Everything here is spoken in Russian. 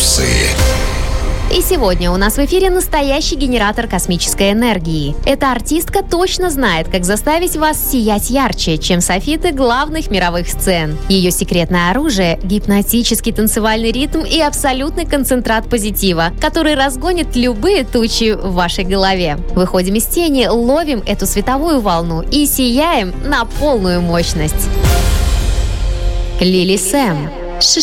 часы. И сегодня у нас в эфире настоящий генератор космической энергии. Эта артистка точно знает, как заставить вас сиять ярче, чем софиты главных мировых сцен. Ее секретное оружие – гипнотический танцевальный ритм и абсолютный концентрат позитива, который разгонит любые тучи в вашей голове. Выходим из тени, ловим эту световую волну и сияем на полную мощность. Лили Сэм.